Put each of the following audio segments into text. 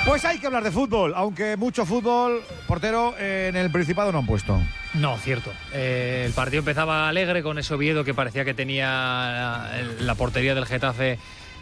Pues hay que hablar de fútbol, aunque mucho fútbol, portero, en el Principado no han puesto. No, cierto. El partido empezaba alegre con ese Oviedo que parecía que tenía la portería del Getafe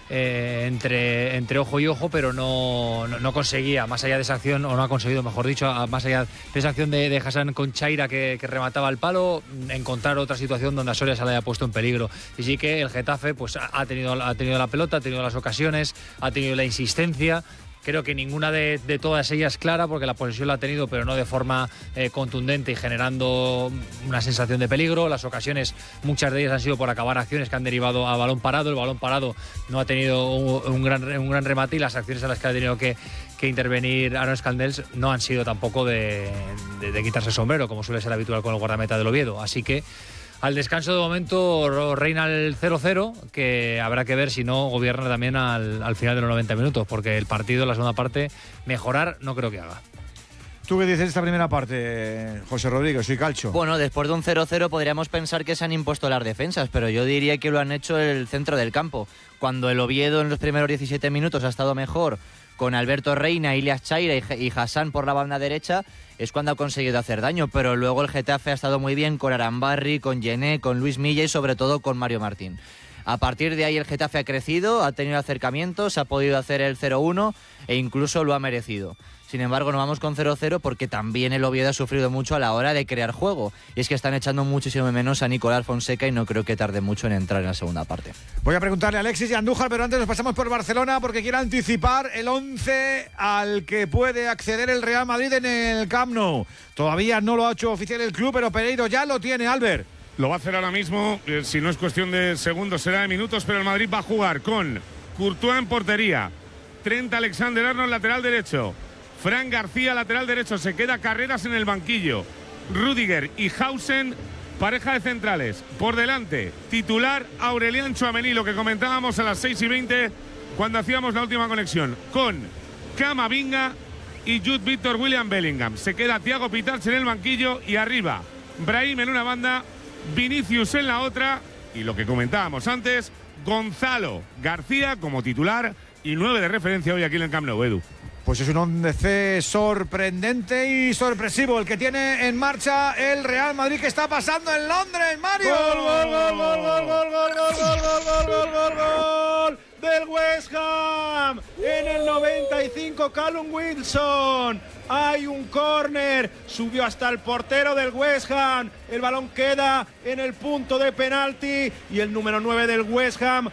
entre ojo y ojo, pero no conseguía, más allá de esa acción, o no ha conseguido, mejor dicho, más allá de esa acción de Hassan con Chaira que remataba el palo, encontrar otra situación donde a Soria se le haya puesto en peligro. Y sí que el Getafe pues ha tenido la pelota, ha tenido las ocasiones, ha tenido la insistencia. Creo que ninguna de todas ellas clara, porque la posesión la ha tenido, pero no de forma contundente y generando una sensación de peligro. Las ocasiones, muchas de ellas han sido por acabar acciones que han derivado a balón parado. El balón parado no ha tenido un gran remate, y las acciones a las que ha tenido que intervenir Aaron Scandels no han sido tampoco de quitarse el sombrero, como suele ser habitual con el guardameta del Oviedo. Así que al descanso de momento reina el 0-0, que habrá que ver si no gobierna también al final de los 90 minutos, porque el partido, la segunda parte, mejorar no creo que haga. ¿Tú qué dices de esta primera parte, José Rodríguez? Soy Calcho. Bueno, después de un 0-0 podríamos pensar que se han impuesto las defensas, pero yo diría que lo han hecho el centro del campo. Cuando el Oviedo en los primeros 17 minutos ha estado mejor, con Alberto Reina, Ilias Chaira y Hassan por la banda derecha, es cuando ha conseguido hacer daño, pero luego el Getafe ha estado muy bien con Arambarri, con Yené, con Luis Milla y sobre todo con Mario Martín. A partir de ahí el Getafe ha crecido, ha tenido acercamientos, ha podido hacer el 0-1 e incluso lo ha merecido. Sin embargo, nos vamos con 0-0 porque también el Oviedo ha sufrido mucho a la hora de crear juego. Y es que están echando muchísimo menos a Nicolás Fonseca y no creo que tarde mucho en entrar en la segunda parte. Voy a preguntarle a Alexis y a Andújar, pero antes nos pasamos por Barcelona porque quiere anticipar el 11 al que puede acceder el Real Madrid en el Camp Nou. Todavía no lo ha hecho oficial el club, pero Pereiro ya lo tiene, Albert. Lo va a hacer ahora mismo, si no es cuestión de segundos, será de minutos, pero el Madrid va a jugar con Courtois en portería, Trent Alexander-Arnold lateral derecho, Fran García lateral derecho, se queda Carreras en el banquillo, Rüdiger y Hausen, pareja de centrales. Por delante, titular Aurelian Tchouaméni, lo que comentábamos a las 6:20 cuando hacíamos la última conexión, con Camavinga y Jude Victor William Bellingham. Se queda Thiago Pitarch en el banquillo y arriba Brahim en una banda, Vinicius en la otra, y lo que comentábamos antes, Gonzalo García como titular y 9 de referencia hoy aquí en el Camp Nou, Edu. Pues es un 11 sorprendente y sorpresivo el que tiene en marcha el Real Madrid, que está pasando en Londres, Mario. ¡Gol, gol, gol, gol, gol, gol, gol, gol, gol, gol, gol, gol del West Ham! En el 95, Callum Wilson. Hay un córner, subió hasta el portero del West Ham. El balón queda en el punto de penalti y el número 9 del West Ham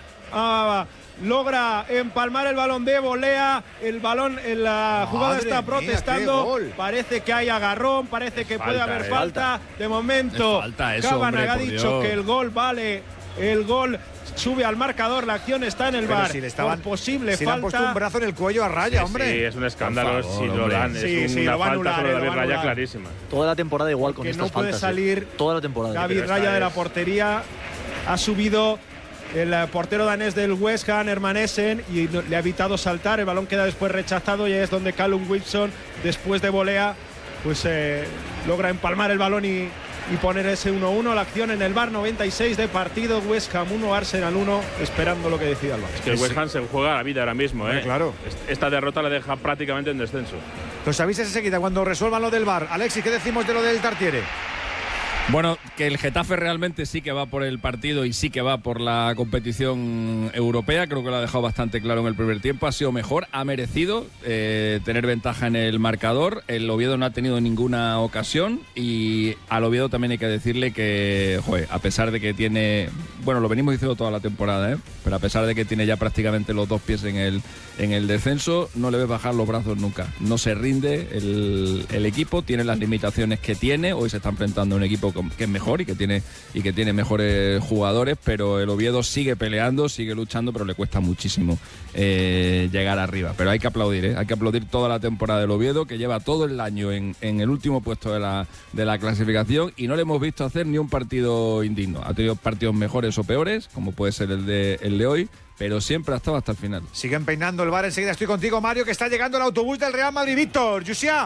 logra empalmar el balón de volea. El balón en la jugada está protestando. Parece que hay agarrón, parece que puede haber falta. De momento, Kavanagh ha dicho que el gol vale. El gol sube al marcador, la acción está en el VAR. Si por posible falta. Le han puesto un brazo en el cuello a Raya, hombre. Sí, es un escándalo. Si lo dan, es una falta sobre David Raya clarísima. Toda la temporada igual con que estas no puede faltas, salir toda la temporada. David Raya de la portería. Ha subido el portero danés del West Ham, Hermanesen, y le ha evitado saltar. El balón queda después rechazado y es donde Callum Wilson, después de volea, pues logra empalmar el balón y poner ese 1-1. La acción en el VAR, 96 de partido, West Ham 1, Arsenal 1, esperando lo que decida el VAR. Es que el West Ham se juega la vida ahora mismo, Claro. Esta derrota la deja prácticamente en descenso. Los avises enseguida cuando resuelvan lo del VAR. Alexis, ¿qué decimos de lo del Tartiere? Bueno, que el Getafe realmente sí que va por el partido y sí que va por la competición europea. Creo que lo ha dejado bastante claro en el primer tiempo. Ha sido mejor, ha merecido tener ventaja en el marcador. El Oviedo no ha tenido ninguna ocasión y al Oviedo también hay que decirle que, a pesar de que tiene, bueno, lo venimos diciendo toda la temporada, pero a pesar de que tiene ya prácticamente los dos pies en el descenso, no le ves bajar los brazos nunca. No se rinde el equipo, tiene las limitaciones que tiene. Hoy se está enfrentando a un equipo que es mejor y que tiene mejores jugadores, pero el Oviedo sigue peleando, sigue luchando, pero le cuesta muchísimo llegar arriba. Pero hay que aplaudir toda la temporada del Oviedo, que lleva todo el año en el último puesto de la clasificación y no le hemos visto hacer ni un partido indigno. Ha tenido partidos mejores o peores, como puede ser el de hoy, pero siempre ha estado hasta el final. Siguen peinando el VAR, enseguida estoy contigo, Mario, que está llegando el autobús del Real Madrid. Víctor, Yusia.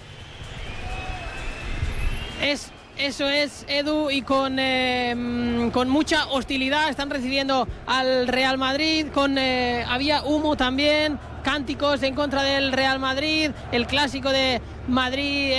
Eso es, Edu, y con mucha hostilidad están recibiendo al Real Madrid, había humo también, cánticos en contra del Real Madrid, el clásico de Madrid,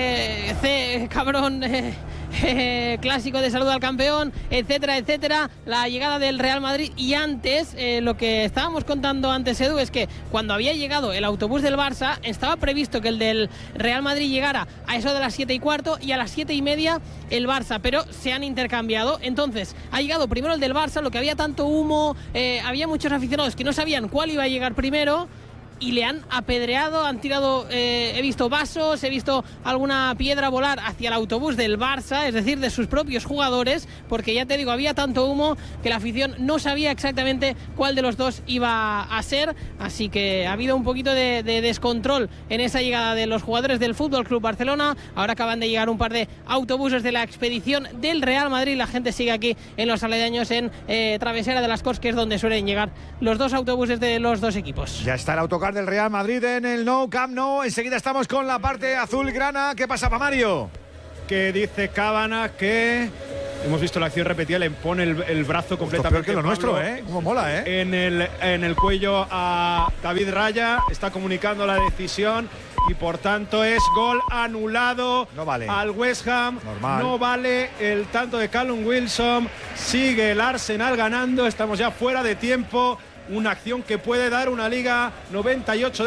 clásico de salud al campeón, etcétera, etcétera, la llegada del Real Madrid. Y antes, lo que estábamos contando antes, Edu, es que cuando había llegado el autobús del Barça, estaba previsto que el del Real Madrid llegara a eso de las 7:15 y a las 7:30 el Barça, pero se han intercambiado. Entonces, ha llegado primero el del Barça, lo que había tanto humo, había muchos aficionados que no sabían cuál iba a llegar primero, y le han apedreado, han tirado, he visto vasos, he visto alguna piedra volar hacia el autobús del Barça, es decir, de sus propios jugadores, porque ya te digo, había tanto humo que la afición no sabía exactamente cuál de los dos iba a ser, así que ha habido un poquito de descontrol en esa llegada de los jugadores del Fútbol Club Barcelona. Ahora acaban de llegar un par de autobuses de la expedición del Real Madrid, la gente sigue aquí en los aledaños en Travesera de las Corts, que es donde suelen llegar los dos autobuses de los dos equipos. Ya está el autocar del Real Madrid en el Nou Camp Nou. Enseguida estamos con la parte azulgrana. ¿Qué pasa, Mario? Que dice Cábanas que hemos visto la acción repetida, le pone el brazo completamente. Peor que lo nuestro, Cómo mola, En el cuello a David Raya, está comunicando la decisión y por tanto es gol anulado. No vale. Al West Ham. Normal. No vale el tanto de Callum Wilson. Sigue el Arsenal ganando. Estamos ya fuera de tiempo. Una acción que puede dar una Liga 98